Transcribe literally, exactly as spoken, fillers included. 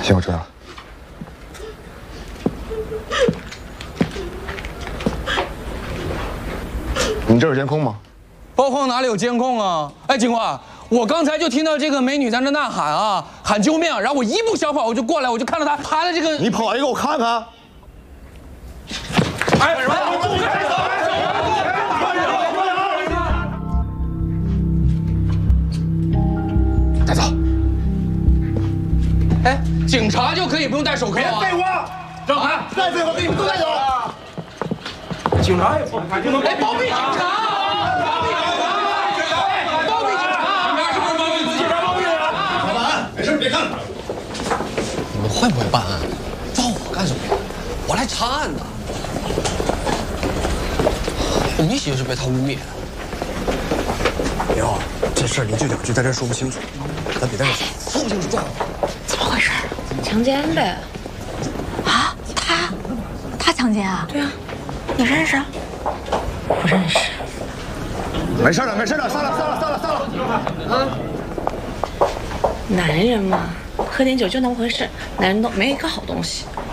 行，我知道了。你这有监控吗？ 包框哪里有监控啊？哎，警官，我刚才就听到这个美女在那呐喊啊，喊救命，然后我一步小跑我就过来，我就看到她爬在这个。 你跑来给我看看。哎，什么？带走。 哎，警察就可以不用戴手铐啊？ 别废话，让开！再废话，给你们都带走。警察也不能，不能。 哎，包庇警察！包庇警察！包庇警察！你们是不是包庇警察？包庇的？ 老板，没事别看。 你们会不会办案？抓我干什么呀？我来查案的。我明显就是被他污蔑的。 刘，这事儿你就两句在这说不清楚，咱别在这说不清楚，抓我。 怎么回事？强奸呗。 啊，他，他强奸啊？ 对啊，你认识？不认识。 没事了，没事了，散了，散了，散了，散了。 啊，男人嘛，喝点酒就那么回事，男人都没一个好东西。